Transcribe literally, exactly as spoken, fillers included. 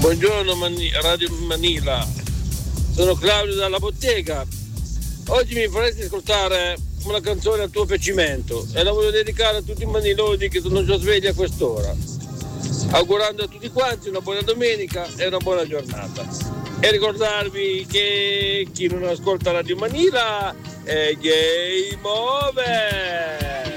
Buongiorno Mani- Radio Manila, sono Claudio dalla bottega. Oggi mi faresti ascoltare una canzone a tuo piacimento e la voglio dedicare a tutti i maniloni che sono già svegli a quest'ora, augurando a tutti quanti una buona domenica e una buona giornata. E ricordarvi che chi non ascolta Radio Manila è game over.